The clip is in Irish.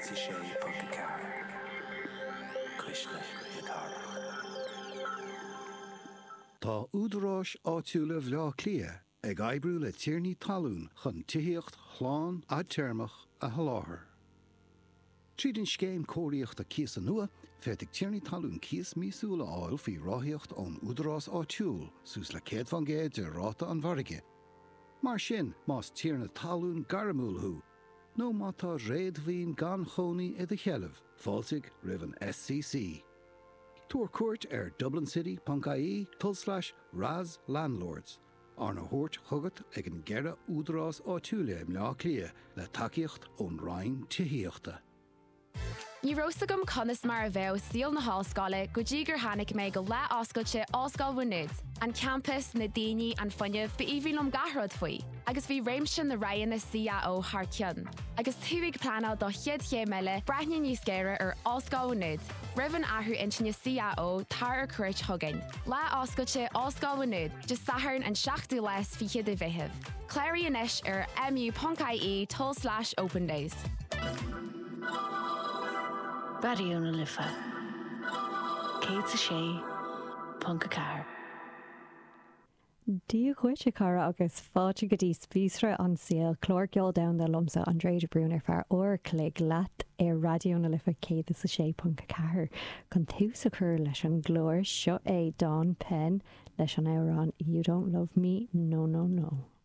sa sé pont car. Cuisle na Tara. Tá údarás áitiúla bhleá clia ag oibriú le tíornaí talún chun tithíocht chláán a teirmach a haláthair. Tríd an scéim cóiríocht a cíos an nua, féidigh tíornaí talún cíos mísúla áil faoi ráthaíocht ón údarás áitiúil sús le céad fan géad de ráta an bharige. Mar sin más tíorna talún garamúlthú, nó má tá réadmhíon gan chonaí i do cheilmh, fáilte roimh an SCC. Tuair cuairt ar dublincity.ie/Ras Landlords. Arna thuairt chugat ag an gceithre údarás áitiúla im leá clia le takeíocht ón Rhain tithíochta. Ní rosa gom conas mar a bheith síl na háscáile go dtí gur tháinig mé go le oscailte Oscail Bhuinead, an campus na daoine an fuinneamh ba íbhílumm gathród faoi, agus bhí réimse na raon na CAO thar ceann. Agus thuigh planál do chiad chéile breithne níos céire ar Oscail Bhuinead, roimh an athú intinne CAO tar ar cuirt thugain. Le oscailte Oscail Bhuinead, just sathairn an 7 les fi chiad a bheitheh. Cléirí inis ar mu.ie/open days. Radio na Lifa. Céad sa sé, Punca Car. Dí chuirte cara agus fáte go dtí spíosra an síl chlór geol da de lomsa Andrea de Brunner fear óir clig leat ar Radio na Lifa céad sa sé Punca Car. Chun tús a chur leis an glóir seo é Dawn Penn leis an éireán You Don't Love Me, No No No.